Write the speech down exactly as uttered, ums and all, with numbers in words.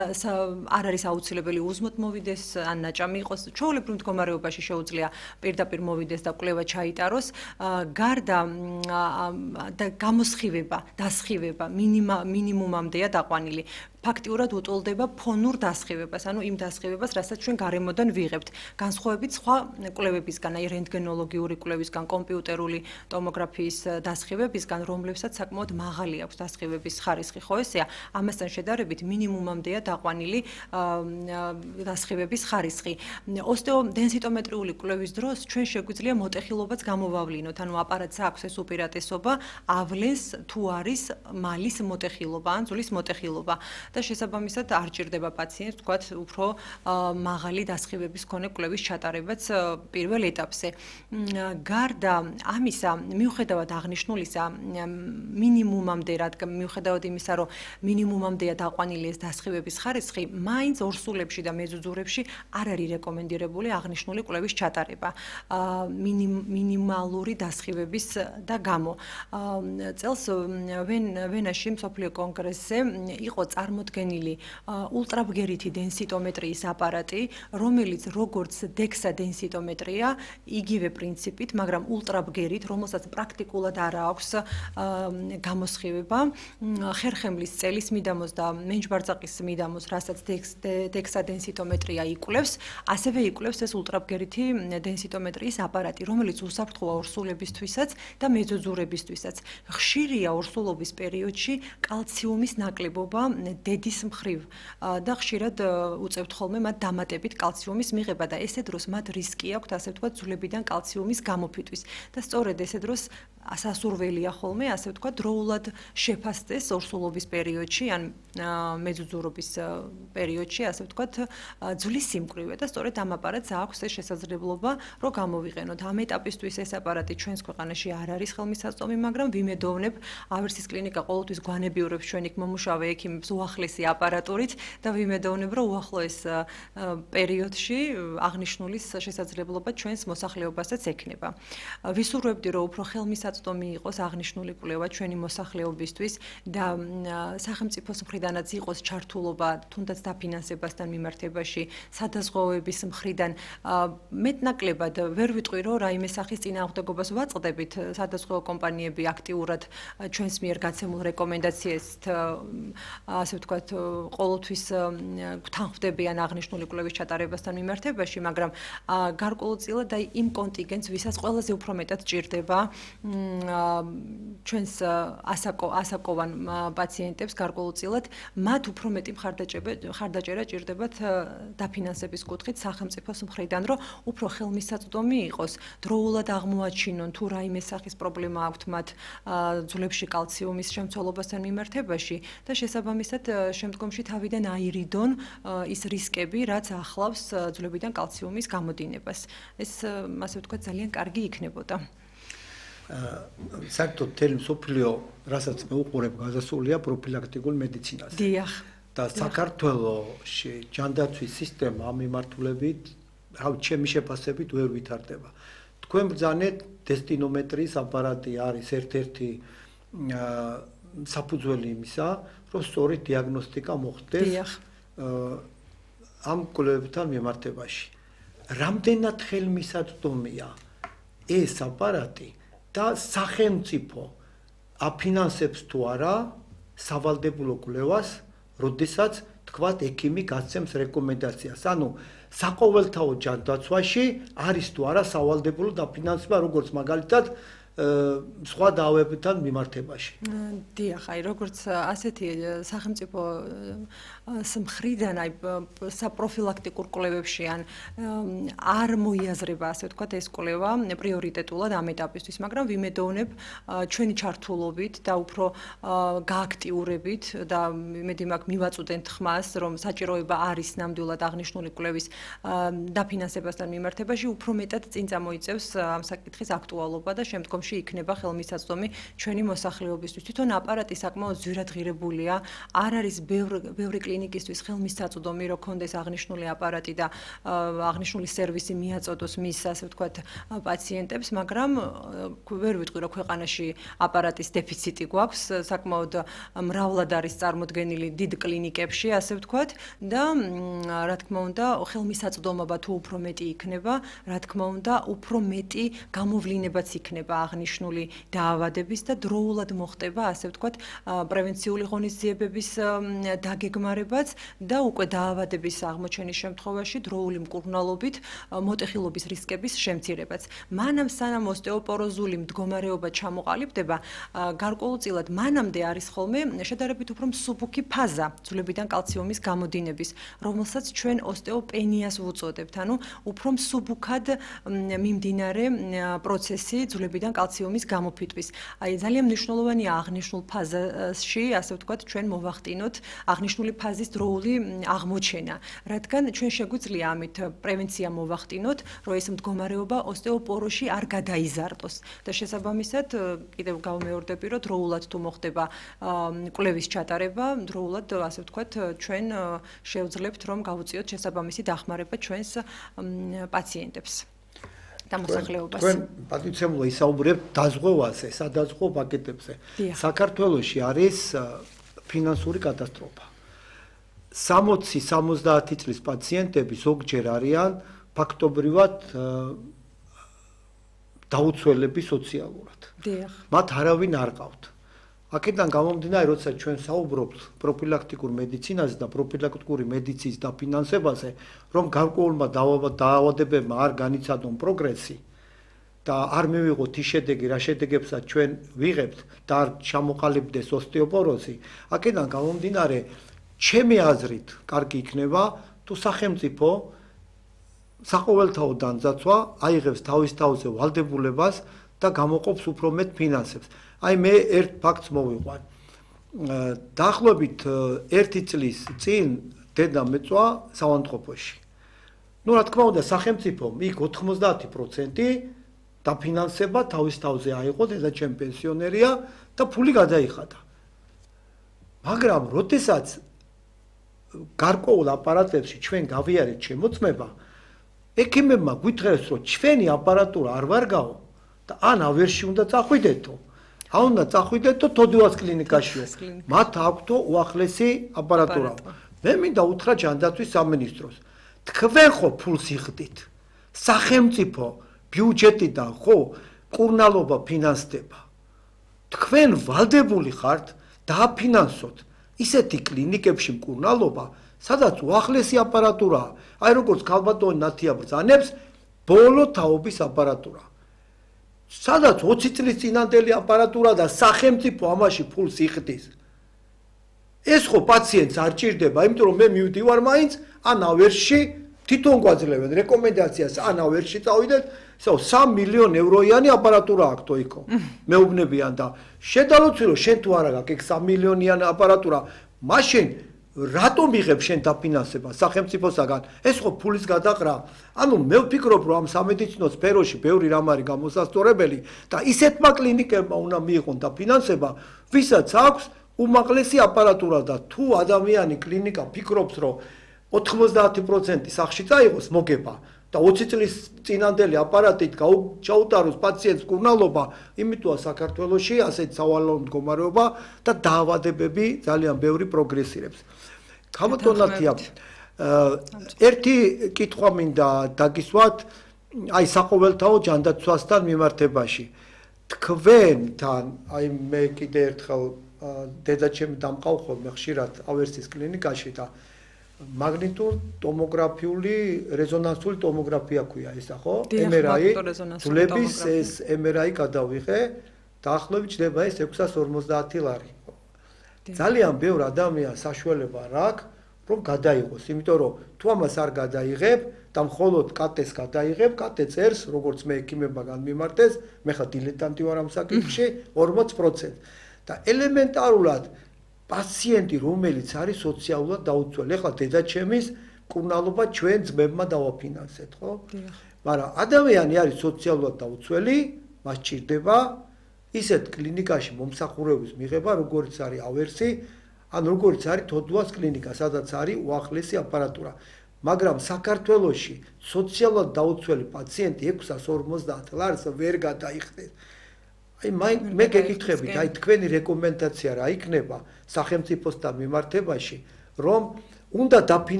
არ არის აუცილებელი უსმოთ მოვიდეს ან ნაჭამი იყოს ჩვეულებრივ მდგომარეობაში შეუძლია პირდაპირ მოვიდეს და კვლევა ჩაიტაროს გარდა და გამოსხივება დასხივება მინიმუმამდეა დაყვანილი ფაქტიურად უტოლდება ფონურ დასხივებას, ანუ იმ დასხივებას, რასაც ჩვენ გარემოდან ვიღებთ. განსხვავებით სხვა კვლევებისგან, აი რენტგენოლოგიური კვლევისგან, კომპიუტერული ტომოგრაფიის დასხივებისგან, რომლებსაც საკმაოდ მაღალი აქვს დასხივების ხარისხი, ხო ესეა? ამასთან შედარებით მინიმუმამდეა დაყვანილი დასხივების ხარისხი. ოსტეოდენსიტომეტრიული კვლევის დროს ჩვენ შეგვიძლია მოტეხილობაც გამოვავლინოთ, ანუ აპარატს აქვს ეს უპირატესობა, ავლენს თუ არის მალის მოტეხილობა ან ძვლის მოტეხილობა. და შესაბამისად არ ჭირდება პაციენტს თქვათ უფრო მაღალი დასხივების მქონე კვლევის ჩატარებაც პირველ ეტაპზე. გარდა ამისა, მიუხედავად აღნიშნულისა, მინიმუმამდე, რადგან მიუხედავად იმისა, რომ მინიმუმამდეა დაყვანილი ეს დასხივების ხარისხი, მაინც ორსულებში და მეზუძურებში არ არის რეკომენდირებული აღნიშნული კვლევის ჩატარება. მინიმალური დასხივების და გამო. წელს ვენაში მსოფლიო კონგრესზე იყო წარმოდგენილი ულტრაბგერითი დენსიტომეტრიის აპარატი, რომელიც როგორც დექსა დენსიტომეტრია, იგივე პრინციპით, მაგრამ ულტრაბგერით, რომელსაც პრაქტიკულად არ აქვს გამოსხივება, ხერხემლის წელის მიდამოს და მენჯბარძაყის მიდამოს, რასაც დექსა დენსიტომეტრია იკვლევს, ასევე იკვლევს ეს ულტრაბგერითი დენსიტომეტრიის აპარატი, რომელიც უსაფრთხოა ორსულებისთვისაც და მეზოძურებისთვისაც. ხშირია ორსულობის პერიოდში კალციუმის ნაკლებობა დედის მხრივ და ხშირად უწევთ ხოლმე მათ დამატებით კალციუმის მიღება და ესე დროს მათ რისკი აქვთ, ასე ვთქვათ, ძვლებიდან კალციუმის გამოფიტვის და სწორედ ესე დროს სასურველია ხოლმე, ასე ვთქვათ, დროულად შეფასდეს ორსულობის პერიოდში ან მეზუძურობის პერიოდში, ასე ვთქვათ, ძვლის სიმკვრივე და სწორედ ამ აპარატს აქვს ეს შესაძლებლობა, რომ გამოვიყენოთ. ამ ეტაპისთვის ეს აპარატი ჩვენს ქვეყანაში არ არის ხელმისაწვდომი, მაგრამ ვიმედოვნებ, ავერსის კლინიკა ყოველთვის გვანებიურებს ჩვენ იქ მომუშავე ექიმებს უახლესი აპარატურით და ვიმედოვნებ, რომ უახლოეს პერიოდში აღნიშნულის შესაძლებლობა ჩვენს მოსახლეობასაც ექნება. ვისურვებდი, რომ უფრო ხელმისაწვდომი იყოს აღნიშნული კვლევა ჩვენი მოსახლეობისთვის და სახელმწიფოს მხრიდანაც იყოს ჩართულობა თუნდაც დაფინანსებასთან მიმართებაში, სადაზღვევების მხრიდან მეტნაკლებად ვერ ვიტყვი, რომ რაიმე სახის წინააღმდეგობას ვაწყდებით, სადაზღვევო კომპანიები აქტიურად ჩვენს მიერ გაცემულ რეკომენდაციებთ ასე ვთქვათ, ყოველთვის თანხმდებიან აღნიშნული კვლევის ჩატარებასთან მიმართებაში, მაგრამ გარკვეულწილად აი იმ კონტინგენტს, ვისაც ყველაზე უფრო მეტად ჭირდება ჩვენს ასაკოვან პაციენტებს გარკვეულწილად, მათ უფრო მეტი მხარდაჭერა ჭირდებათ დაფინანსების კუთხით სახელმწიფოს მხრიდან, რომ უფრო ხელმისაწვდომი იყოს, დროულად აღმოაჩინონ თუ რაიმე სახის პრობლემა აქვთ მათ ძვლებში კალციუმის შემცველობასთან მიმართებაში და შესაბამისად შემდგომში თავიდან აირიდონ ის რისკები, რაც ახლავს ძვლებიდან კალციუმის გამოდინებას. ეს ასე ვთქვათ, ძალიან კარგი იქნებოდა. საერთოდ მთელი მსოფლიო, რასაც მე უყურებ, გაზასულია პროფილაქტიკულ მედიცინაზე. დიახ. და საქართველოში ჯანდაცვის სისტემა ამ მიმართულებით, რავი, ჩემი შეფასებით ვერ ვითარდება. თქვენ ბრძანეთ დენსიტომეტრიის აპარატი არის ერთ-ერთი საფუძველი იმისა, რომ სწორი დიაგნოსტიკა მოხდეს ამ კვლევებთან მიმართებაში. რამდენად ხელმისაწვდომია ეს აპარატი და სახელმწიფო აფინანსებს თუ არა სავალდებულო კვლევას, როდესაც თქვათ ექიმი გასცემს რეკომენდაციას. ანუ საყოველთაო ჯანდაცვაში არის თუ არა სავალდებულო დაფინანსება, როგორც მაგალითად სხვა დაავადებებთან მიმართებაში. დიახ, აი როგორც ასეთი სახელმწიფო მხრიდან აი საპროფილაქტიკურ კვლევებში ან არ მოიაზრება, ასე ვთქვათ, ეს კვლევა პრიორიტეტულად ამ ეტაპისთვის, მაგრამ ვიმედოვნებ ჩვენი ჩართულობით და უფრო გააქტიურებით და იმედი მაქვს მივაწვდენთ ხმას, რომ საჭიროება არის ნამდვილად აღნიშნული კვლევის დაფინანსებასთან მიმართებაში, უფრო მეტად წინ წამოიწევს ამ საკითხის აქტუალობა და შემდგომ შემთხვევაში იქნება ხელმისაწვდომი ჩვენი მოსახლეობისთვის. თვითონ აპარატი საკმაოდ ძვირადღირებულია, არ არის ბევრი კლინიკისთვის ხელმისაწვდომი, რომ კონდეს აღნიშნული აპარატი და აღნიშნული სერვისი მიაწოდოს მის, ასე ვთქვათ, პაციენტებს, მაგრამ ვერ ვიტყვი, რომ ქვეყანაში აპარატის დეფიციტი გვაქვს, საკმაოდ მრავლად არის წარმოდგენილი დიდ კლინიკებში, ასე ვთქვათ, და რა თქმა უნდა, ხელმისაწვდომობა თუ უფრო მეტი იქნება, რა თქმა უნდა, უფრო მეტი გამოვლინებაც იქნება აღნიშნული დაავადების და დროულად მოხდება, ასე ვთქვათ, პრევენციული ღონისძიებების დაგეგმარებაც და უკვე დაავადების აღმოჩენის შემთხვევაში დროული მკურნალობით მოტეხილობის რისკების შემცირებაც. მანამ სანამ ოსტეოპოროზული მდგომარეობა ჩამოყალიბდება, გარკვეულწილად მანამდე არის ხოლმე შედარებით უფრო მსუბუქი ფაზა ძვლებიდან კალციუმის გამოდინების, რომელსაც ჩვენ ოსტეოპენიას ვუწოდებთ, ანუ უფრო მსუბუქად მიმდინარე პროცესი ძვლებიდან კალციუმის გამოფიტვის. აი ძალიან მნიშვნელოვანია აღნიშნულ ფაზაში, ასე ვთქვათ, ჩვენ მოვახტინოთ აღნიშნული ფაზის დროული აღმოჩენა, რადგან ჩვენ შეგვიძლია ამით პრევენცია მოვახტინოთ, რომ ეს მდგომარეობა ოსტეოპოროში არ გადაიზარდოს და შესაბამისად კიდევ გავმეორდები, რომ დროულად თუ მოხდება კვლევის ჩატარება, დროულად, ასე ვთქვათ, ჩვენ შევძლებთ, რომ გავუწიოთ შესაბამისი დახმარება ჩვენს პაციენტებს. დასახლეობას. თქვენ პატიცემულო ისაუბრებთ დაზღვევაზე, სადაზღვო პაკეტებზე. საქართველოში არის ფინანსური კატასტროფა. სამოცი სამოცდაათი წლის პაციენტები ზოგჯერ არიან ფაქტობრივად დაუცველები სოციალურად. დიახ. მათ არავინ არ ყავთ. აქედან გამომდინარე, როცა ჩვენ საუბრობთ პროფილაქტიკურ მედიცინაზე და პროფილაქტიკური მედიცინის დაფინანსებაზე, რომ გარკვეულმა დაავადებებმა არ განიცადონ პროგრესი და არ მივიღოთ ის შედეგი, რა შედეგებსაც ჩვენ ვიღებთ და არ ჩამოყალიბდეს ოსტეოპოროზი, აქედან გამომდინარე, ჩემი აზრით, კარგი იქნება, თუ სახელმწიფო საყოველთაო დანძაცვა აიღებს თავის თავზე ვალდებულებას და გამოყოფს უფრო მეტ ფინანსებს. აი მე ერთ ფაქტს მოვიყვან. დაახლოებით ერთი წლის წინ დედა მეწვა საავადმყოფოში. ნუ რა თქმა უნდა, სახელმწიფომ იქ ოთხმოცდაათი პროცენტი დაფინანსება თავის თავზე აიღო, დედაჩემი პენსიონერია და ფული გადაიხადა. მაგრამ როდესაც გარკვეულ აპარატებში ჩვენ გავიარეთ შემოწმება, ექიმებმა გვითხრეს, რომ ჩვენი აპარატურა არ ვარგაო და ან ავერში უნდა წახვიდეთო. ან უნდა წახვიდეთო თოდუას კლინიკაშიო. მათ აქვთო უახლესი აპარატურა. მე მინდა უთხრა ჯანდაცვის სამინისტროს. თქვენ ხო ფულს იხდით? სახელმწიფო ბიუჯეტიდან ხო მკურნალობა ფინანსდება. თქვენ ვალდებული ხართ დააფინანსოთ ისეთი კლინიკებში მკურნალობა, სადაც უახლესი აპარატურაა. აი როგორც ქალბატონი ნათია ბრძანებს, ბოლო თაობის აპარატურა. სადაც ოცი წლის წინანდელი აპარატურა და სახელმწიფო ამაში ფულს იხდის. ეს ხო პაციენტს არ ჭირდება, იმიტომ რომ მე მივდივარ მაინც ან ავერში თვითონ გვაძლევენ რეკომენდაციას ან ავერში წავიდეთ, ისო სამი მილიონი ევროიანი აპარატურა აქვს იქო. მეუბნებიან და შედალოცი რომ შენ თუ არა გაქვს ეგ სამი მილიონიანი აპარატურა, მაშინ რატომ იღებ შენ დაფინანსებას სახელმწიფოსაგან? ეს ხო ფულის გადაყრა. ანუ მე ვფიქრობ, რომ ამ სამედიცინო სფეროში ბევრი რამ არის გამოსასწორებელი და ისეთმა კლინიკებმა უნდა მიიღონ დაფინანსება, ვისაც აქვს უმაღლესი აპარატურა და თუ ადამიანი კლინიკა ფიქრობს, რომ ოთხმოცდაათი პროცენტი სახში წაიღოს მოგება და ოცი წლის წინანდელი აპარატით ჩაუტაროს პაციენტს მკურნალობა, იმითოა საქართველოში ასეთ სავალალო მდგომარეობა და დაავადებები ძალიან ბევრი პროგრესირებს. ქალბატონათია, ერთი კითხვა მინდა დაგისვათ, აი საყოველთაო ჯანდაცვასთან მიმართებაში. თქვენთან, აი მე კიდე ერთხელ დედაჩემი დამყავ ხოლმე ხშირად ავერსის კლინიკაში და მაგნიტურ ტომოგრაფიული რეზონანსული ტომოგრაფია ქვია ესა ხო? ემ ერ აი ძვლების ეს ემ ერ აი გადავიღე დაახლოებით ჩდება ეს ექვსას ორმოცდაათი ლარი. ძალიან ბევრ ადამიანს საშუალება რა აქვს რომ გადაიღოს, იმიტომ რომ თუ ამას არ გადაიღებ და მხოლოდ კატეს გადაიღებ, კატე წერს, როგორც მე ექიმებაგან მიმართეს, მე ხა დილეტანტი ვარ ამ საკითხში, ორმოც პროცენტი. და ელემენტარულად პაციენტი, რომელიც არის სოციალურად დაუცველი, ეხლა დედაჩემის მკურნალობა ჩვენ ძმებმა დავაფინანსეთ, ხო? მაგრამ ადამიანი არის სოციალურად დაუცველი მას ჭირდება ისეთ კლინიკაში მომსახურების მიღება, როგორც არის ავერსი, ან როგორც არის თოდუას კლინიკა, სადაც არის უახლესი აპარატურა. მაგრამ საქართველოში სოციალურად დაუცველი პაციენტი ექვსას ორმოცდაათ ლარს ვერ გადაიხდეს. აი მე გეკითხებით, აი თქვენი რეკომენდაცია რა იქნება სახელმწიფოსთან მიმართებაში, რომ უნდა დაფინანსოს